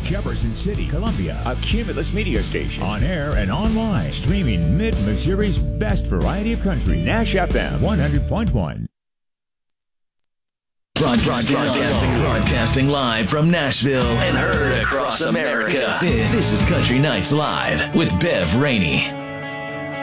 Jefferson City, Columbia. A Cumulus media station. On air and online. Streaming Mid-Missouri's best variety of country. Nash FM 100.1. Broadcasting live from Nashville and heard across America. This is Country Nights Live with Bev Rainey.